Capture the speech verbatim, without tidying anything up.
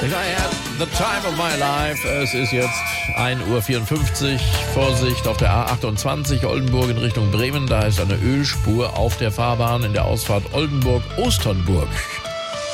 Ich war ja the time of my life. Es ist jetzt ein Uhr vierundfünfzig. Vorsicht auf der A achtundzwanzig Oldenburg in Richtung Bremen. Da ist eine Ölspur auf der Fahrbahn in der Ausfahrt Oldenburg-Osternburg.